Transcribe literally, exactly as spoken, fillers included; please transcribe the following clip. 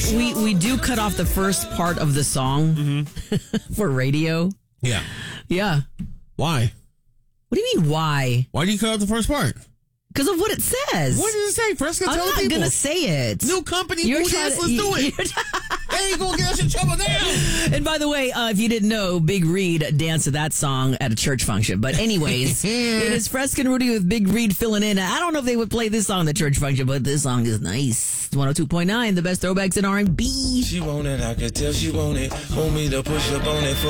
we, we do cut off the first part of the song mm-hmm. for radio. Yeah. Yeah. Why? What do you mean, why? Why do you cut out the first part? Because of what it says. What does it say? Fresca, I'm tell not the people. going to say it. New company, You're new trying dance, to- let's do you- it. They ain't gonna get us in trouble now. And by the way, uh, if you didn't know, Big Reed danced to that song at a church function. But anyways, it is Fresca and Rudy with Big Reed filling in. I don't know if they would play this song at the church function, but this song is nice. one oh two point nine, the best throwbacks in R and B. She want it, I can tell she want it. Want me to push up on it.